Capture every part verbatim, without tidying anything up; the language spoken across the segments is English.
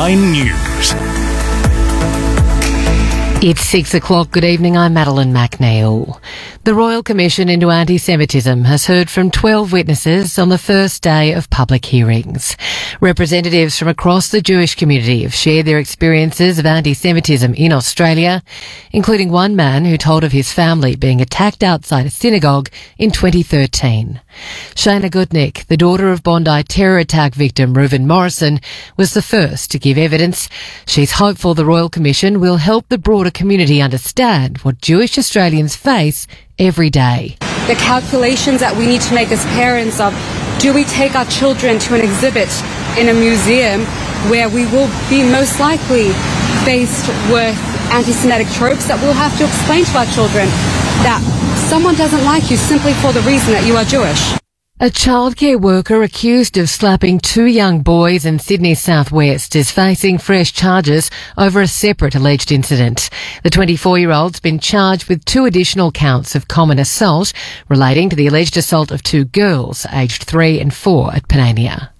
Nine News. It's six o'clock. Good evening. I'm Madeline McNeil. The Royal Commission into Anti-Semitism has heard from twelve witnesses on the first day of public hearings. Representatives from across the Jewish community have shared their experiences of anti-Semitism in Australia, including one man who told of his family being attacked outside a synagogue in twenty thirteen. Shana Gutnick, the daughter of Bondi terror attack victim Reuven Morrison, was the first to give evidence. She's hopeful the Royal Commission will help the broader community understand what Jewish Australians face every day. The calculations that we need to make as parents of, do we take our children to an exhibit in a museum where we will be most likely faced with anti-Semitic tropes that we'll have to explain to our children that someone doesn't like you simply for the reason that you are Jewish. A childcare worker accused of slapping two young boys in Sydney's southwest is facing fresh charges over a separate alleged incident. The twenty-four-year-old's been charged with two additional counts of common assault relating to the alleged assault of two girls aged three and four at Panania.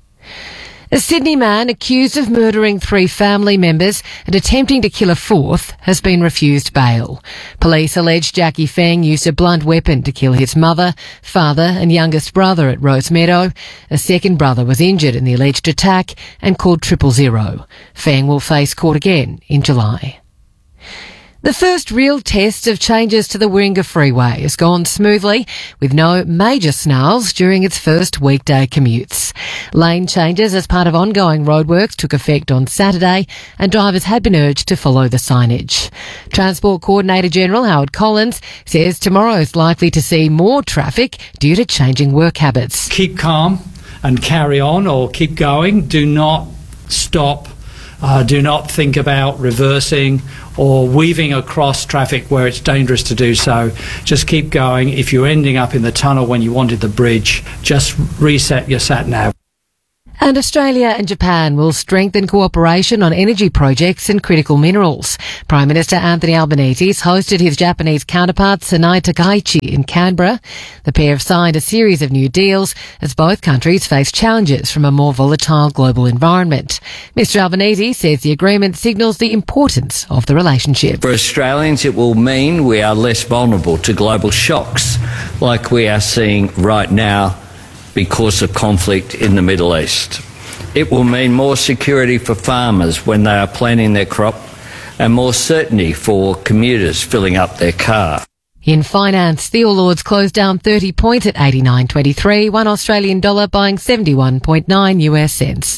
A Sydney man accused of murdering three family members and attempting to kill a fourth has been refused bail. Police allege Jackie Feng used a blunt weapon to kill his mother, father and youngest brother at Rosemeadow. A second brother was injured in the alleged attack and called triple zero. Feng will face court again in July. The first real test of changes to the Warringah Freeway has gone smoothly, with no major snarls during its first weekday commutes. Lane changes as part of ongoing roadworks took effect on Saturday, and drivers had been urged to follow the signage. Transport Coordinator General Howard Collins says tomorrow is likely to see more traffic due to changing work habits. Keep calm and carry on, or keep going. Do not stop. Uh, do not think about reversing or weaving across traffic where it's dangerous to do so. Just keep going. If you're ending up in the tunnel when you wanted the bridge, just reset your sat-nav. And Australia and Japan will strengthen cooperation on energy projects and critical minerals. Prime Minister Anthony Albanese hosted his Japanese counterpart Sanae Takaichi in Canberra. The pair have signed a series of new deals as both countries face challenges from a more volatile global environment. Mr Albanese says the agreement signals the importance of the relationship. For Australians, it will mean we are less vulnerable to global shocks like we are seeing right now because of conflict in the Middle East. It will mean more security for farmers when they are planting their crop and more certainty for commuters filling up their car. In finance, the All Ords closed down thirty points at eighty-nine twenty-three, one Australian dollar buying seventy-one point nine US cents.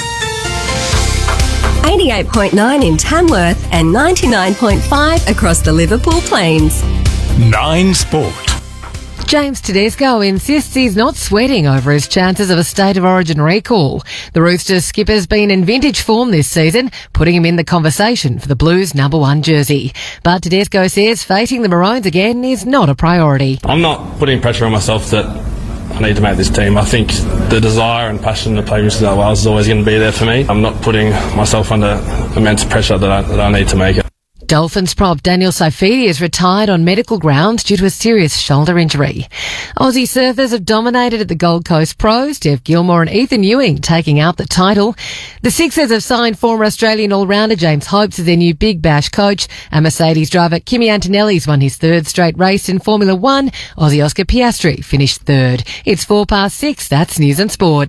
eighty-eight point nine in Tamworth and ninety-nine point five across the Liverpool Plains. Nine Sport. James Tedesco insists he's not sweating over his chances of a State of Origin recall. The Roosters skipper's been in vintage form this season, putting him in the conversation for the Blues' number one jersey. But Tedesco says facing the Maroons again is not a priority. I'm not putting pressure on myself that I need to make this team. I think the desire and passion to play New South Wales is always going to be there for me. I'm not putting myself under immense pressure that I, that I need to make it. Dolphins prop Daniel Saifidi is retired on medical grounds due to a serious shoulder injury. Aussie surfers have dominated at the Gold Coast Pros, Dev Gilmore and Ethan Ewing taking out the title. The Sixers have signed former Australian all-rounder James Hopes as their new Big Bash coach, and Mercedes driver Kimi Antonelli's won his third straight race in Formula One. Aussie Oscar Piastri finished third. It's four past six. That's News and Sport.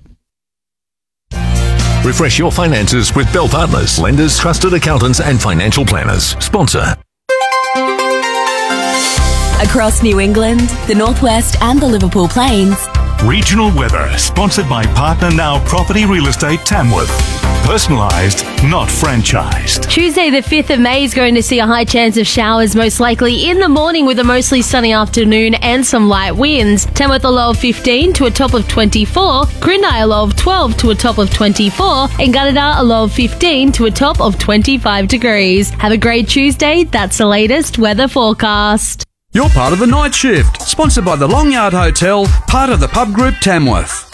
Refresh your finances with Bell Partners, lenders, trusted accountants and financial planners. Sponsor. Across New England, the Northwest and the Liverpool Plains. Regional weather, sponsored by Partner Now Property Real Estate Tamworth. Personalised, not franchised. Tuesday the fifth of May is going to see a high chance of showers, most likely in the morning with a mostly sunny afternoon and some light winds. Tamworth a low of fifteen to a top of twenty-four, Grindai a low of twelve to a top of twenty-four, and Gunnedah a low of fifteen to a top of twenty-five degrees. Have a great Tuesday. That's the latest weather forecast. You're part of the night shift, sponsored by the Long Yard Hotel, part of the Pub Group Tamworth.